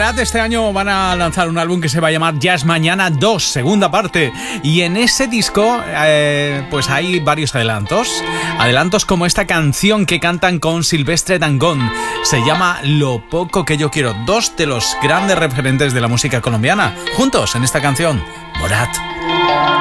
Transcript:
Morat este año van a lanzar un álbum que se va a llamar Ya es Mañana 2, segunda parte. Y en ese disco pues hay varios adelantos. Adelantos como esta canción que cantan con Silvestre Dangond. Se llama Lo poco que yo quiero. Dos de los grandes referentes de la música colombiana. Juntos en esta canción, Morat.